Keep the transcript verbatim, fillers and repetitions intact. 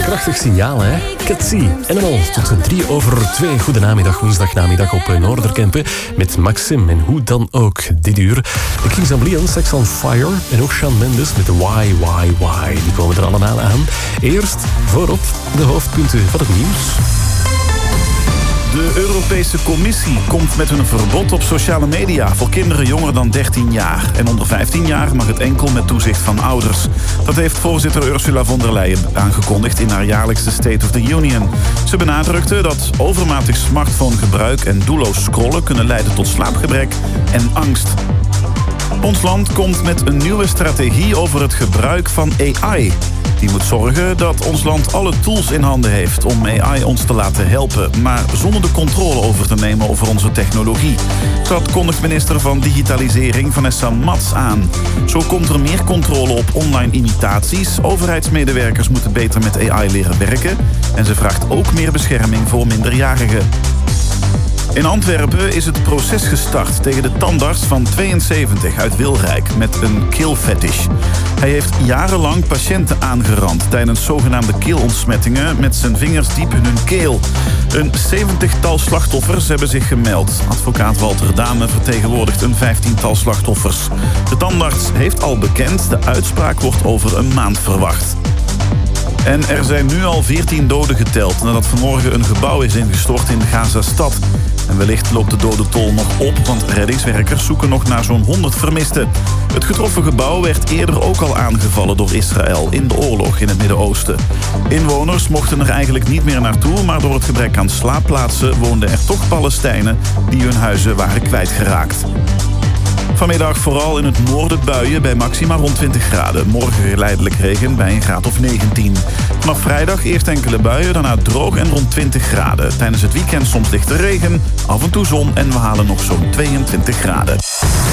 krachtig signaal, hè? Ketsi. En dan al tot drie over twee. Goedenamiddag, woensdagnamiddag op Noorderkempen. Met Maxim en hoe dan ook dit uur. De Kings of Leon, Sex on Fire. En ook Shawn Mendes met de Why, Why, Why. Die komen er allemaal aan. Eerst voorop de hoofdpunten van het nieuws. De Europese Commissie komt met een verbod op sociale media voor kinderen jonger dan dertien jaar. En onder vijftien jaar mag het enkel met toezicht van ouders. Dat heeft voorzitter Ursula von der Leyen aangekondigd in haar jaarlijkse State of the Union. Ze benadrukte dat overmatig smartphonegebruik en doelloos scrollen kunnen leiden tot slaapgebrek en angst. Ons land komt met een nieuwe strategie over het gebruik van A I. Die moet zorgen dat ons land alle tools in handen heeft om A I ons te laten helpen, maar zonder de controle over te nemen over onze technologie. Dat kondigt minister van Digitalisering Vanessa Mats aan. Zo komt er meer controle op online imitaties, overheidsmedewerkers moeten beter met A I leren werken en ze vraagt ook meer bescherming voor minderjarigen. In Antwerpen is het proces gestart tegen de tandarts van tweeënzeventig uit Wilrijk met een keelfetish. Hij heeft jarenlang patiënten aangerand tijdens zogenaamde keelontsmettingen met zijn vingers diep in hun keel. Een zeventigtal slachtoffers hebben zich gemeld. Advocaat Walter Dame vertegenwoordigt een vijftiental slachtoffers. De tandarts heeft al bekend, de uitspraak wordt over een maand verwacht. En er zijn nu al veertien doden geteld nadat vanmorgen een gebouw is ingestort in Gaza-stad. En wellicht loopt de dodentol nog op, want reddingswerkers zoeken nog naar zo'n honderd vermisten. Het getroffen gebouw werd eerder ook al aangevallen door Israël in de oorlog in het Midden-Oosten. Inwoners mochten er eigenlijk niet meer naartoe, maar door het gebrek aan slaapplaatsen woonden er toch Palestijnen die hun huizen waren kwijtgeraakt. Vanmiddag vooral in het noorden buien bij maxima rond twintig graden. Morgen geleidelijk regen bij een graad of negentien. Vanaf vrijdag eerst enkele buien, daarna droog en rond twintig graden. Tijdens het weekend soms lichte regen, af en toe zon en we halen nog zo'n tweeëntwintig graden.